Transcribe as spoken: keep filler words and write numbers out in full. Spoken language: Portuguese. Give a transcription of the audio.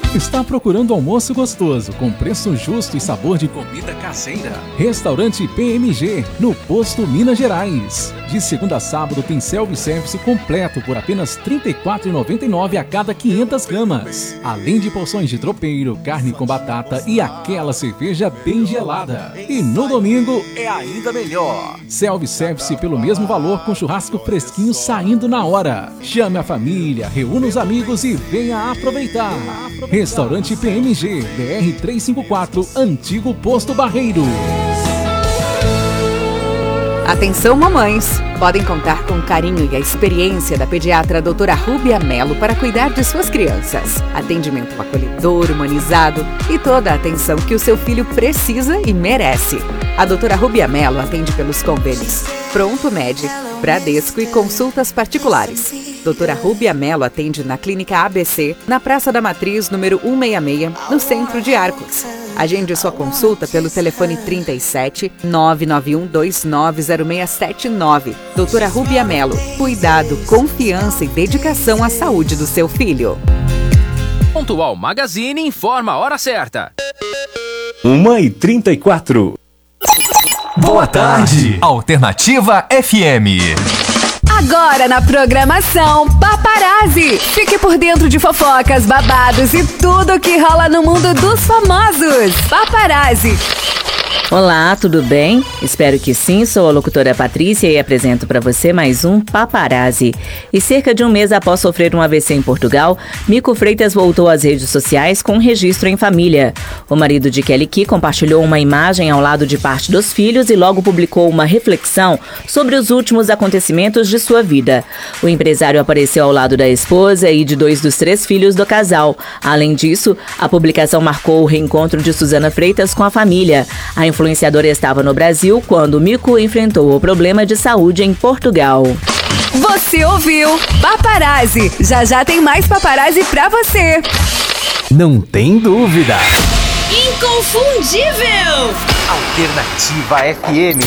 Está procurando almoço gostoso, com preço justo e sabor de comida caseira? Restaurante P M G, no Posto Minas Gerais. De segunda a sábado tem self-service completo por apenas trinta e quatro reais e noventa e nove centavos a cada quinhentas gramas. Além de porções de tropeiro, carne com batata e aquela cerveja bem gelada. E no domingo é ainda melhor. Self-service pelo mesmo valor, com churrasco fresquinho saindo na hora. Chame a família, reúna os amigos e venha aproveitar. Restaurante P M G, B R trezentos e cinquenta e quatro, Antigo Posto Barreiro. Atenção, mamães! Podem contar com o carinho e a experiência da pediatra doutora Rúbia Melo para cuidar de suas crianças. Atendimento acolhedor, humanizado e toda a atenção que o seu filho precisa e merece. A doutora Rúbia Melo atende pelos convênios Pronto Med, Bradesco e consultas particulares. doutora Rúbia Melo atende na Clínica A B C, na Praça da Matriz, número cento e sessenta e seis, no centro de Arcos. Agende sua consulta pelo telefone trinta e sete, nove nove um dois nove zero seis sete nove. doutora Rúbia Melo, cuidado, confiança e dedicação à saúde do seu filho. Pontual Magazine informa a hora certa. uma e trinta e quatro. Boa tarde, Alternativa F M. Agora na programação Paparazzi. Fique por dentro de fofocas, babados e tudo que rola no mundo dos famosos. Paparazzi. Olá, tudo bem? Espero que sim, sou a locutora Patrícia e apresento para você mais um Paparazzi. E cerca de um mês após sofrer um A V C em Portugal, Mico Freitas voltou às redes sociais com um registro em família. O marido de Kelly Key compartilhou uma imagem ao lado de parte dos filhos e logo publicou uma reflexão sobre os últimos acontecimentos de sua vida. O empresário apareceu ao lado da esposa e de dois dos três filhos do casal. Além disso, a publicação marcou o reencontro de Suzana Freitas com a família. A influenciadora estava no Brasil quando Mico enfrentou o problema de saúde em Portugal. Você ouviu Paparazzi. Já já tem mais Paparazzi pra você. Não tem dúvida. Inconfundível. Alternativa F M.